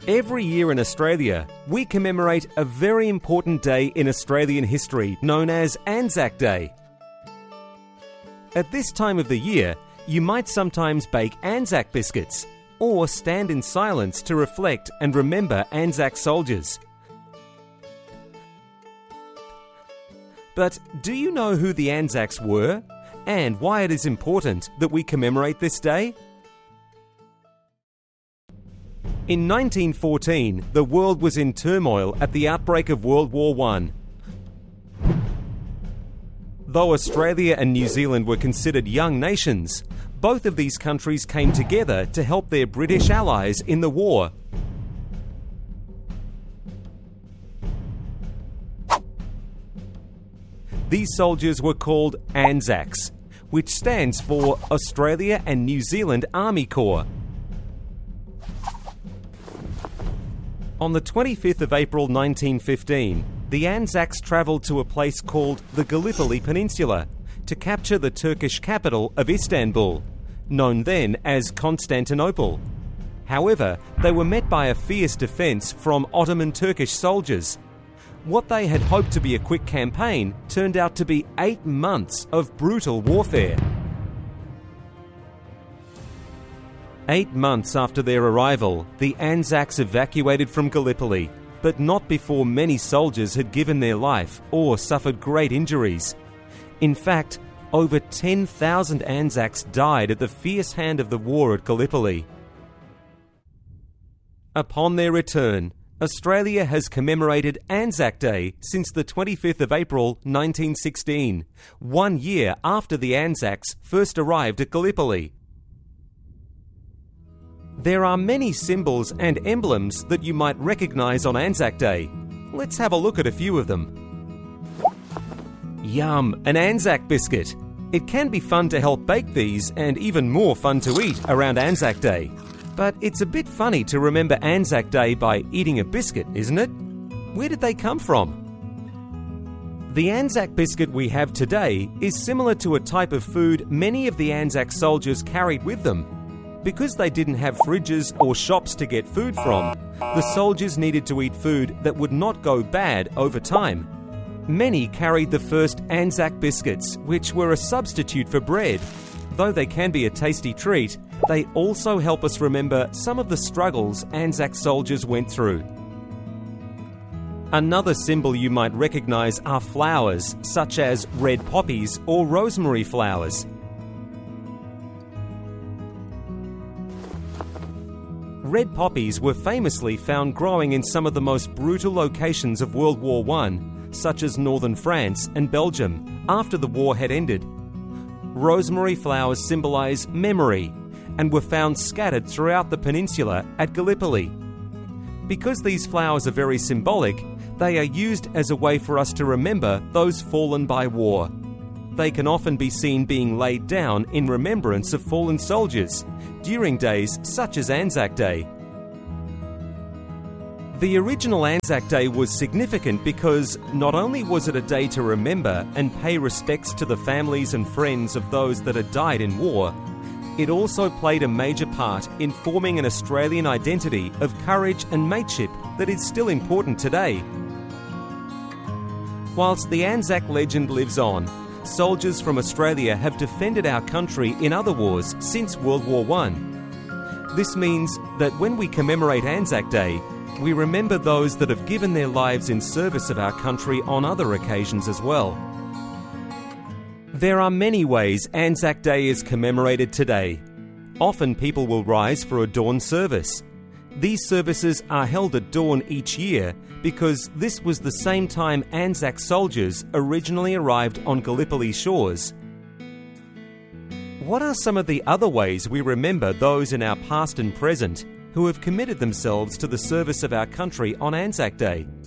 Every year in Australia, we commemorate a very important day in Australian history known as Anzac Day. At this time of the year, you might sometimes bake Anzac biscuits or stand in silence to reflect and remember Anzac soldiers. But do you know who the Anzacs were and why it is important that we commemorate this day? In 1914, the world was in turmoil at the outbreak of World War I. Though Australia and New Zealand were considered young nations, both of these countries came together to help their British allies in the war. These soldiers were called Anzacs, which stands for Australia and New Zealand Army Corps. On the 25th of April 1915, the Anzacs travelled to a place called the Gallipoli Peninsula to capture the Turkish capital of Istanbul, known then as Constantinople. However, they were met by a fierce defence from Ottoman Turkish soldiers. What they had hoped to be a quick campaign turned out to be 8 months of brutal warfare. 8 months after their arrival, the Anzacs evacuated from Gallipoli, but not before many soldiers had given their life or suffered great injuries. In fact, over 10,000 Anzacs died at the fierce hand of the war at Gallipoli. Upon their return, Australia has commemorated Anzac Day since the 25th of April 1916, 1 year after the Anzacs first arrived at Gallipoli. There are many symbols and emblems that you might recognise on Anzac Day. Let's have a look at a few of them. Yum, an Anzac biscuit. It can be fun to help bake these and even more fun to eat around Anzac Day. But it's a bit funny to remember Anzac Day by eating a biscuit, isn't it? Where did they come from? The Anzac biscuit we have today is similar to a type of food many of the Anzac soldiers carried with them. Because they didn't have fridges or shops to get food from, the soldiers needed to eat food that would not go bad over time. Many carried the first Anzac biscuits, which were a substitute for bread. Though they can be a tasty treat, they also help us remember some of the struggles Anzac soldiers went through. Another symbol you might recognise are flowers, such as red poppies or rosemary flowers. Red poppies were famously found growing in some of the most brutal locations of World War I, such as northern France and Belgium, after the war had ended. Rosemary flowers symbolise memory and were found scattered throughout the peninsula at Gallipoli. Because these flowers are very symbolic, they are used as a way for us to remember those fallen by war. They can often be seen being laid down in remembrance of fallen soldiers during days such as Anzac Day. The original Anzac Day was significant because not only was it a day to remember and pay respects to the families and friends of those that had died in war, it also played a major part in forming an Australian identity of courage and mateship that is still important today. Whilst the Anzac legend lives on, soldiers from Australia have defended our country in other wars since World War I. This means that when we commemorate Anzac Day, we remember those that have given their lives in service of our country on other occasions as well. There are many ways Anzac Day is commemorated today. Often people will rise for a dawn service. These services are held at dawn each year because this was the same time Anzac soldiers originally arrived on Gallipoli shores. What are some of the other ways we remember those in our past and present who have committed themselves to the service of our country on Anzac Day?